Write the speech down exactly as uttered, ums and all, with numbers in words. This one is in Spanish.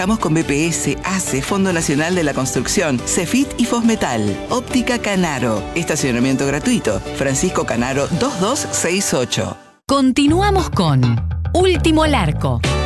Trabajamos con B P S, A C E, Fondo Nacional de la Construcción, Cefit y Fosmetal. Óptica Canaro. Estacionamiento gratuito. Francisco Canaro dos dos seis ocho. Continuamos con Último Larco.